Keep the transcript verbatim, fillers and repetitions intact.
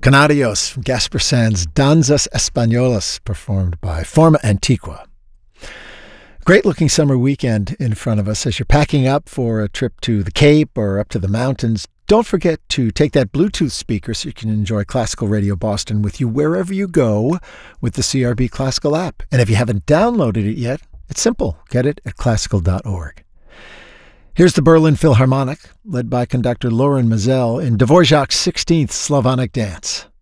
Canarios from Gaspar Sands' Danzas Españolas, performed by Forma Antigua. Great looking summer weekend in front of us. As you're packing up for a trip to the Cape or up to the mountains, don't forget to take that Bluetooth speaker so you can enjoy Classical Radio Boston with you wherever you go with the C R B Classical app. And if you haven't downloaded it yet, it's simple. Get it at classical dot org. Here's the Berlin Philharmonic, led by conductor Loren Maazel in Dvorak's sixteenth Slavonic Dance.